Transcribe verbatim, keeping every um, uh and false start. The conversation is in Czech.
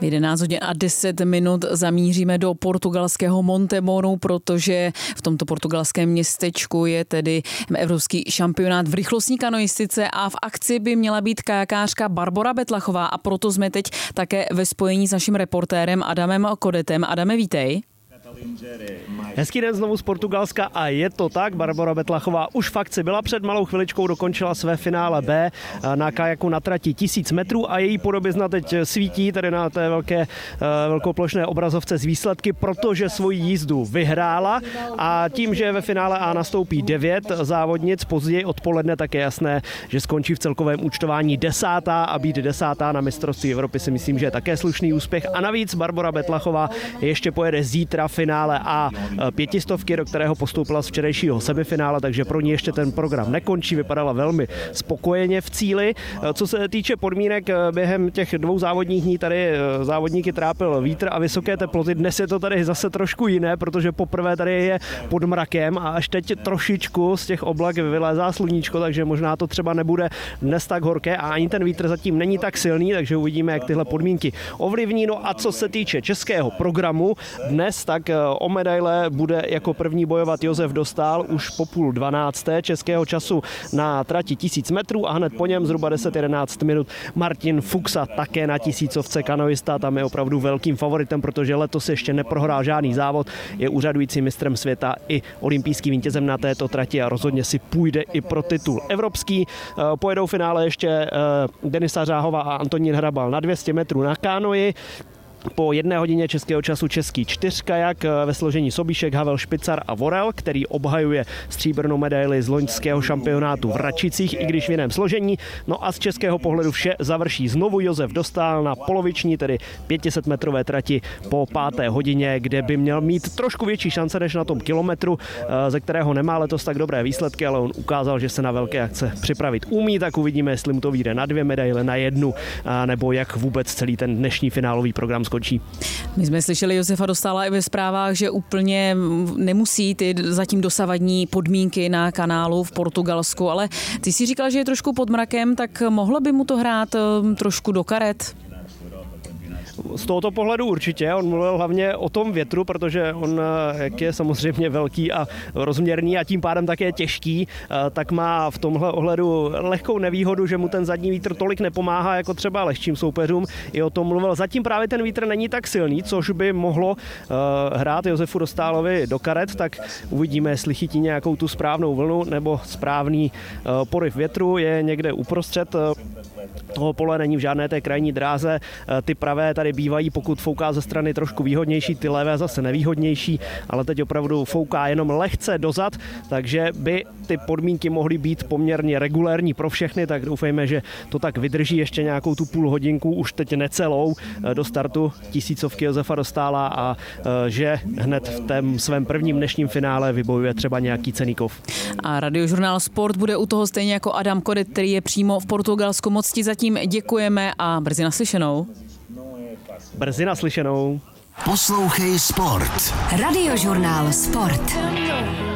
jedenáct hodin a deset minut zamíříme do portugalského Montemonu, protože v tomto portugalském městečku je tedy evropský šampionát v rychlostní kanoistice a v akci by měla být kajakářka Barbora Betlachová a proto jsme teď také ve spojení s naším reportérem Adamem Kodetem. Adame, vítej. Hezký den znovu z Portugalska a je to tak, Barbora Betlachová už v akci byla, před malou chviličkou dokončila své finále B na kajaku na trati tisíc metrů a její podobizna teď svítí tady na té velké velkoplošné obrazovce z výsledky, protože svoji jízdu vyhrála a tím, že ve finále A nastoupí devět závodnic, později odpoledne, tak je jasné, že skončí v celkovém účtování desátá a být desátá na mistrovství Evropy si myslím, že je také slušný úspěch a navíc Barbora Betlachová ještě pojede zítra finále A pětistovky, do kterého postoupila z včerejšího semifinále, takže pro ní ještě ten program nekončí, vypadala velmi spokojeně v cíli. Co se týče podmínek během těch dvou závodních dní, tady závodníky trápil vítr a vysoké teploty. Dnes je to tady zase trošku jiné, protože poprvé tady je pod mrakem a až teď trošičku z těch oblak vylézá sluníčko, takže možná to třeba nebude dnes tak horké a ani ten vítr zatím není tak silný, takže uvidíme, jak tyhle podmínky ovlivní. No a co se týče českého programu, dnes tak o medaile bude jako první bojovat Josef Dostál už po půl dvanácté českého času na trati tisíc metrů a hned po něm zhruba deset jedenáct minut Martin Fuxa, také na tisícovce kanoista, tam je opravdu velkým favoritem, protože letos ještě neprohrál žádný závod, je úřadujícím mistrem světa i olympijským vítězem na této trati a rozhodně si půjde i pro titul evropský. Pojedou finále ještě Denisa Řáhová a Antonín Hrabal na dvě stě metrů na kánoji. Po jedné hodině českého času český čtyřkajak ve složení Sobíšek, Havel, Špicar a Vorel, který obhajuje stříbrnou medaili z loňského šampionátu v Račicích, i když v jiném složení. No a z českého pohledu vše završí znovu Josef Dostál na poloviční, tedy pět set metrové trati po páté hodině, kde by měl mít trošku větší šance než na tom kilometru, ze kterého nemá letos tak dobré výsledky, ale on ukázal, že se na velké akce připravit umí, tak uvidíme, jestli mu to vyjde na dvě medaile, na jednu, nebo jak vůbec celý ten dnešní finálový program skončí. My jsme slyšeli Josefa Dostála i ve zprávách, že úplně nemusí ty zatím dosavadní podmínky na kanálu v Portugalsku, ale ty si říkal, že je trošku pod mrakem, tak mohlo by mu to hrát trošku do karet? Z tohoto pohledu určitě, on mluvil hlavně o tom větru, protože on, jak je samozřejmě velký a rozměrný a tím pádem také těžký, tak má v tomhle ohledu lehkou nevýhodu, že mu ten zadní vítr tolik nepomáhá jako třeba lehčím soupeřům. I o tom mluvil. Zatím právě ten vítr není tak silný, což by mohlo hrát Josefu Dostálovi do karet, tak uvidíme, jestli chytí nějakou tu správnou vlnu nebo správný poryv větru, je někde uprostřed toho pole, není v žádné té krajní dráze. Ty pravé tady bývají, pokud fouká ze strany, trošku výhodnější, ty levé zase nevýhodnější, ale teď opravdu fouká jenom lehce dozad, takže by ty podmínky mohly být poměrně regulérní pro všechny, tak doufejme, že to tak vydrží ještě nějakou tu půl hodinku, už teď necelou, do startu tisícovky Josefa Dostála a že hned v tom svém prvním dnešním finále vybojuje třeba nějaký cenný kov. A Radiožurnál Sport bude u toho stejně jako Adam Kodet, který je přímo v Portugalsku. Moc ti zatím děkujeme a brzy naslyšenou. Brzy naslyšenou. Poslouchej Sport. Radiožurnál Sport.